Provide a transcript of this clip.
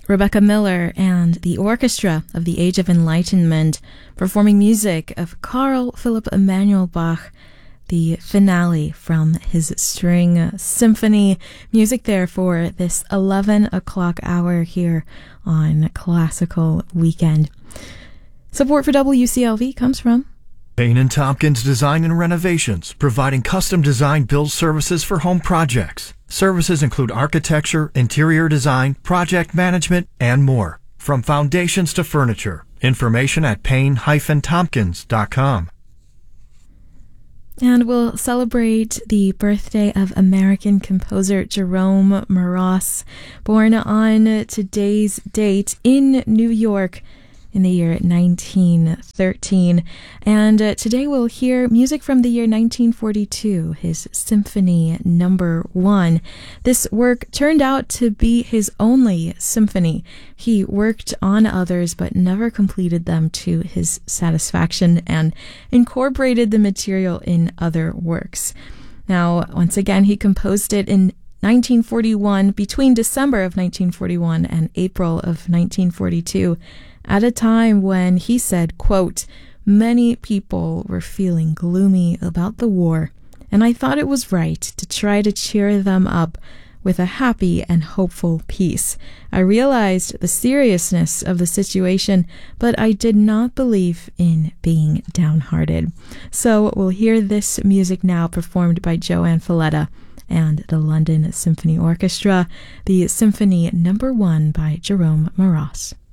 Rebecca Miller and the Orchestra of the Age of Enlightenment performing music of Carl Philipp Emanuel Bach, the finale from his String Symphony. Music there for this 11 o'clock hour here on Classical Weekend. Support for WCLV comes from Payne & Tompkins Design and Renovations, providing custom design build services for home projects. Services include architecture, interior design, project management, and more. From foundations to furniture. Information at payne-tompkins.com. And we'll celebrate the birthday of American composer Jerome Moross, born on today's date in New York in the year 1913. And today we'll hear music from the year 1942, his Symphony No. 1. This work turned out to be his only symphony. He worked on others but never completed them to his satisfaction and incorporated the material in other works. Now, once again, he composed it in 1941, between December of 1941 and April of 1942, at a time when he said, quote, "Many people were feeling gloomy about the war, and I thought it was right to try to cheer them up with a happy and hopeful peace. I realized the seriousness of the situation, but I did not believe in being downhearted." So we'll hear this music now performed by Joanne Falletta and the London Symphony Orchestra, the Symphony No. 1 by Jerome Moross.